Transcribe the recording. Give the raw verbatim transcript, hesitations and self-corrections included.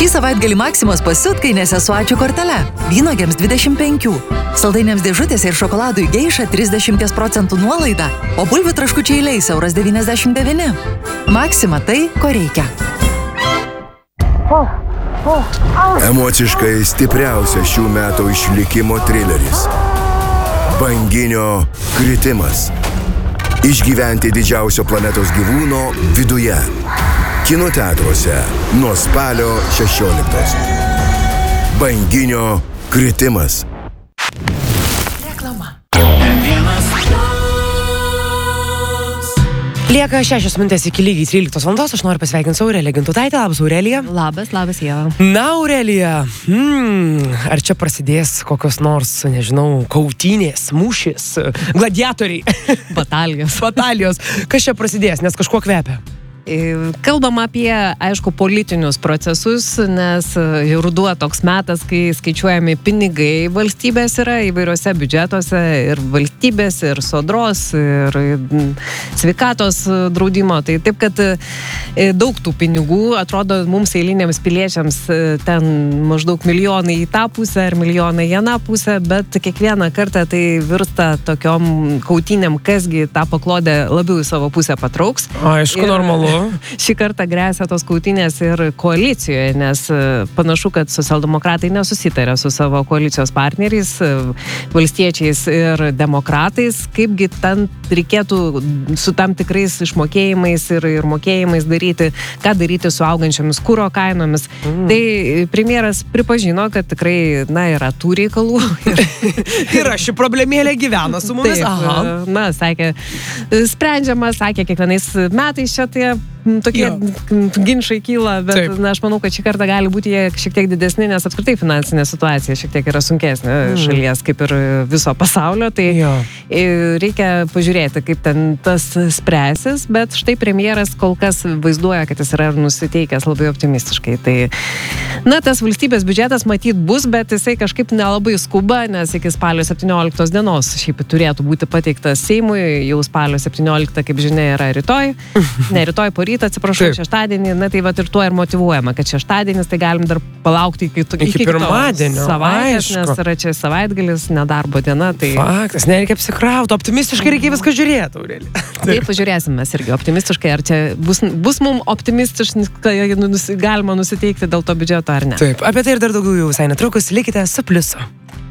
Šį savaitgalį Maksimos pasiutkainėse su ačiū kortele. Vynuogėms dvidešimt penki, saldainiams dėžutėse ir šokoladui Geiša trisdešimt procentų nuolaida, o bulvių traškučiai Leis euras devyniasdešimt devyni. Maksima tai, ko reikia. Emociškai stipriausias šių metų išlikimo trileris. Banginio kritimas. Išgyventi didžiausio planetos gyvūno viduje. Kino teatruose nuo spalio šešioliktos. Banginio kritimas. Reklama. Lieka šešios minutės iki lygiai tryliktos valandos. Aš noriu pasveikinti Aureliją Gintutaitę. Labas, Aurelija. Labas, labas, Ieva. Na, Aurelija, hmm, ar čia prasidės kokios nors, nežinau, kautynės, mūšis, gladiatoriai? Batalijos. Batalijos. Kas čia prasidės, nes kažkuo kvepia? Kalbam apie, aišku, politinius procesus, nes ruduo toks metas, kai skaičiuojami pinigai valstybės yra įvairiuose biudžetuose ir valstybės, ir sodros, ir sveikatos draudimo. Tai taip, kad daug tų pinigų, atrodo, mums eiliniams piliečiams ten maždaug milijonai į tą pusę ir milijonai į aną pusę, bet kiekvieną kartą tai virsta tokiom kautynėm, kasgi tą paklodę labiau į savo pusę patrauks. Aišku, ir normalu. Šį kartą grėsia tos kautynės ir koalicijoje, nes panašu, kad socialdemokratai nesusitarė su savo koalicijos partneriais, valstiečiais ir demokratais, kaipgi ten reikėtų su tam tikrais išmokėjimais ir, ir mokėjimais daryti, ką daryti su augančiomis kuro kainomis. Mm. Tai premjeras pripažino, kad tikrai, na, yra tų reikalų. Ir... yra ši problemėlė gyvena su mumis. Taip, aha. Na, sakė, sprendžiama, sakė, kiekvienais metais čia tie tokie jo. ginčai kyla, bet na, aš manau, kad šį kartą gali būti jie šiek tiek didesni, nes apskritai finansinė situacija šiek tiek yra sunkesnė mm. šalies, kaip ir viso pasaulio, tai jo. reikia pažiūrėti, kaip ten tas spręsis, bet štai premjeras kol kas vaizduoja, kad jis yra nusiteikęs labai optimistiškai. Tai, na, tas valstybės biudžetas matyt bus, bet jisai kažkaip nelabai skuba, nes iki spalio septynioliktos dienos šiaip turėtų būti pateiktas Seimui, jau spalio septynioliktą, kaip žinia, yra rytoj, ne rytoj po rytą, atsiprašau, Taip. šeštadienį, na tai vat ir tuo ir motyvuojama, kad šeštadienis tai galim dar palaukti iki, iki, iki pirmadienio, savaitės, nes yra čia savaitgalis, nedarbo diena. Tai... Faktas, nereikia apsikrauti, optimistiškai reikia viską žiūrėti, Aurelija. Taip, pažiūrėsim mes irgi optimistiškai, ar čia bus, bus mums optimistiškai galima nusiteikti dėl to biudžeto ar ne. Taip, apie tai ir dar daugiau jau visai netrukus, likite su Pliusu.